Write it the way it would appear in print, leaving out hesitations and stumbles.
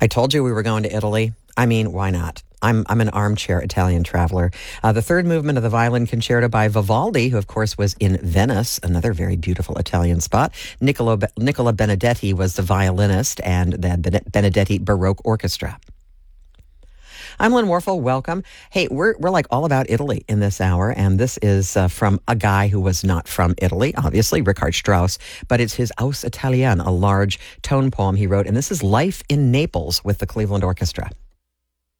I told you we were going to Italy. I mean, why not? I'm an armchair Italian traveler. The third movement of the Violin Concerto by Vivaldi, who, of course, was in Venice, another very beautiful Italian spot. Nicola Benedetti was the violinist, and the Benedetti Baroque Orchestra. I'm Lynn Warfel. Welcome. Hey, we're like all about Italy in this hour, and this is from a guy who was not from Italy, obviously, Richard Strauss, but it's his Aus Italien, a large tone poem he wrote, and this is Life in Naples with the Cleveland Orchestra.